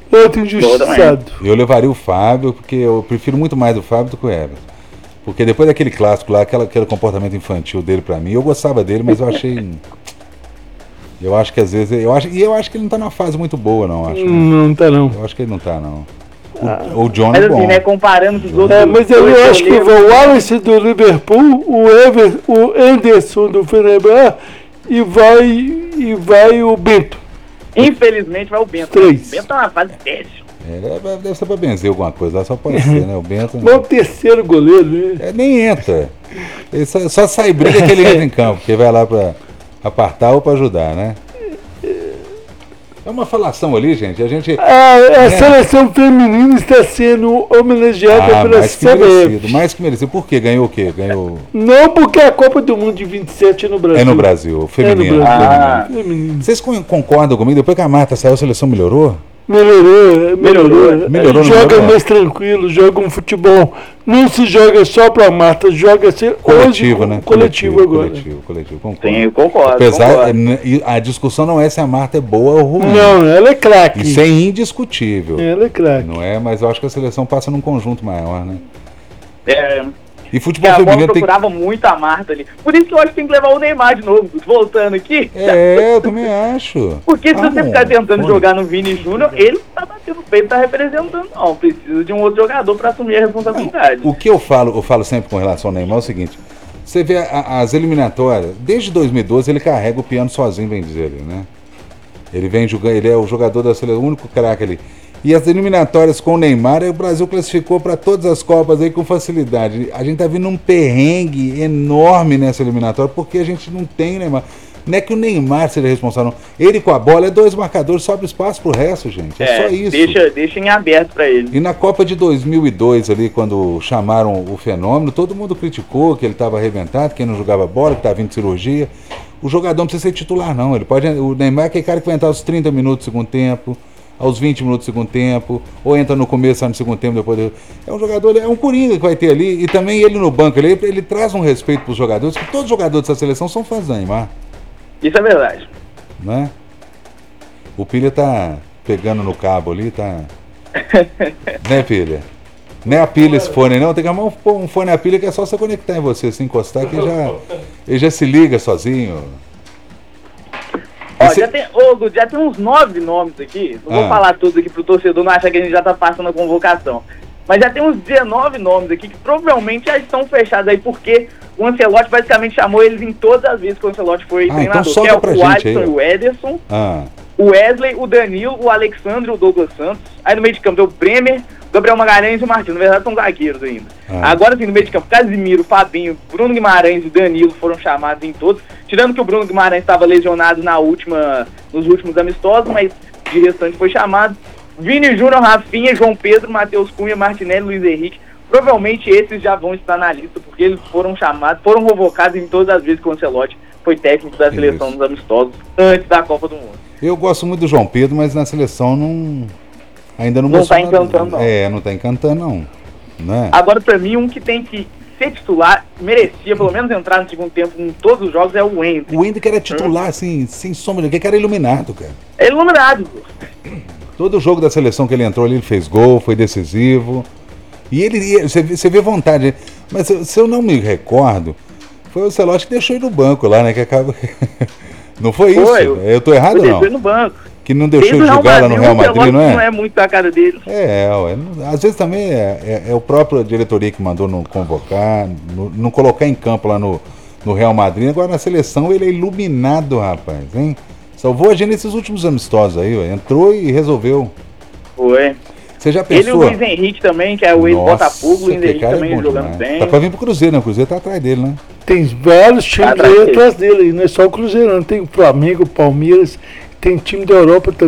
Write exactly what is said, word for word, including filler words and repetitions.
Outro injustiçado. Eu levaria o Fábio, porque eu prefiro muito mais o Fábio do que o Everton. Porque depois daquele clássico lá, aquela, aquele comportamento infantil dele pra mim, eu gostava dele, mas eu achei... Eu acho que às vezes... Eu acho, e eu acho que ele não tá numa fase muito boa, não. Acho, né? Não tá, não. Eu acho que ele não tá, não. O, Ah. o John Mas é assim, bom. né, comparando com os outros... É, mas eu dois acho que o goleiros, Wallace do Liverpool, o Ever, o Anderson do Fenerbahçe e vai, e vai o Bento. Infelizmente vai o Bento. Três. O Bento tá numa fase péssima. É, deve ser pra benzer alguma coisa lá, só pode ser, né? O Bento... Mas o terceiro goleiro, né? É, nem entra. Ele só, só sai briga que ele entra em campo, porque vai lá pra apartar ou pra ajudar, né? É uma falação ali, gente. A gente. A, a é. seleção feminina está sendo homenageada Ah, pela mais que C B F. merecido, mais que merecido. Por quê? Ganhou o quê? Ganhou. Não porque a Copa do Mundo de vinte e sete é no Brasil. É no Brasil, feminino. É no Brasil. Ah. Feminino. Vocês con- concordam comigo? Depois que a Marta saiu, a seleção melhorou? Melhorou, melhorou. Melhorou, não joga melhorou? mais tranquilo, joga um futebol. Não se joga só pra Marta, joga se, Coletivo, hoje, né? Coletivo, agora. Coletivo, coletivo, concordo. Sim, eu concordo. Apesar, concordo. n- e a discussão não é se a Marta é boa ou ruim. Não, ela é craque. Isso é indiscutível. Ela é craque. Não é? Mas eu acho que a seleção passa num conjunto maior, né? É, E que futebol a bola feminino tem. procurava muito a Marta ali. Por isso que eu acho que tem que levar o Neymar de novo, voltando aqui. É, eu também acho. Porque se Ah, você bom, ficar tentando bom. jogar no Vini Júnior, ele não tá batendo peito, tá representando, não. Precisa de um outro jogador pra assumir a responsabilidade. O que eu falo, eu falo sempre com relação ao Neymar é o seguinte: você vê a- as eliminatórias, desde dois mil e doze ele carrega o piano sozinho, bem dizer ele, né? Ele vem jogando, ele é o jogador da seleção, o único craque ali. E as eliminatórias com o Neymar, aí o Brasil classificou para todas as Copas aí com facilidade. A gente tá vindo um perrengue enorme nessa eliminatória porque a gente não tem Neymar. Não é que o Neymar seja responsável, não. Ele com a bola é dois marcadores, sobra espaço pro resto, gente. É, só isso. Deixa, deixa em aberto pra ele. E na Copa de dois mil e dois ali, quando chamaram o Fenômeno, todo mundo criticou que ele estava arrebentado, que ele não jogava bola, que estava vindo de cirurgia. O jogador não precisa ser titular, não. Ele pode, o Neymar é aquele cara que vai entrar aos trinta minutos do segundo tempo, aos vinte minutos do segundo tempo, ou entra no começo, sai no segundo tempo, depois... Do... É um jogador, é um coringa que vai ter ali, e também ele no banco, ele, ele traz um respeito para os jogadores, que todos os jogadores dessa seleção são fãs do Neymar. Isso é verdade. Né? O Pilha tá pegando no cabo ali, tá... Né, Pilha? Não é a pilha esse fone, não. Tem que arrumar um, um fone a pilha que é só você conectar em você, se encostar, que já, ele já se liga sozinho. Ó, Esse- já, tem, ô, Guto, já tem uns nove nomes aqui. Não vou Ah. falar todos aqui pro torcedor não achar que a gente já tá passando a convocação. Mas já tem uns dezenove nomes aqui que provavelmente já estão fechados aí, porque o Ancelotti basicamente chamou eles em todas as vezes que o Ancelotti foi Ah, então treinador. Que solta é o pra gente Alisson aí, ó. e o Ederson, Ah, o Wesley, o Danilo, o Alexandre e o Douglas Santos. Aí no meio de campo tem o Bremer, o Gabriel Magalhães e o Martins. Na verdade são zagueiros ainda. Ah. Agora sim, no meio de campo, Casimiro, Fabinho, Bruno Guimarães e o Danilo foram chamados em todos. Tirando que o Bruno Guimarães estava lesionado na última, nos últimos amistosos, mas de restante foi chamado. Vini Júnior, Rafinha, João Pedro, Matheus Cunha, Martinelli, Luiz Henrique. Provavelmente esses já vão estar na lista, porque eles foram chamados, foram convocados em todas as vezes que o Ancelotti foi técnico da seleção Isso. dos amistosos antes da Copa do Mundo. eu gosto muito do João Pedro, mas na seleção não... Ainda não Não mostrou tá nada. encantando, não. É, não tá encantando, não. Né? Agora, pra mim, um que tem que ser titular, merecia pelo menos entrar no segundo tempo em todos os jogos, é o Wendel. O Wendel que era titular, assim, sem sombra de ninguém, que era iluminado, cara. É iluminado. Todo jogo da seleção que ele entrou ali, ele fez gol, foi decisivo. E ele, e você, vê- você vê vontade. Mas se, se eu não me recordo, foi o Ancelotti que deixou ele no banco lá, né? Que acaba... Não foi isso? Foi, Eu tô errado ou Ele não? foi no banco. Que não deixou Desde ele o jogar lá no Real o Madrid, Ancelotti não é? não é muito da cara dele. É, ué, não- às vezes também é, é, é o próprio diretoria que mandou não convocar, não, não colocar em campo lá no, no Real Madrid. Agora na seleção ele é iluminado, rapaz, hein? Salvou a gente nesses últimos amistosos aí, ué. Entrou e resolveu. Foi. Você já Ele e o pensou? Luiz Henrique também, que é o ex-Botafogo, o Luiz aquele Henrique cara é também bom jogando demais. bem. Tá pra vir pro Cruzeiro, né? O Cruzeiro tá atrás dele, né? Tem vários times Atrás aí dele. atrás dele, não é só o Cruzeiro, não. Tem o Flamengo, o Palmeiras, tem time da Europa também.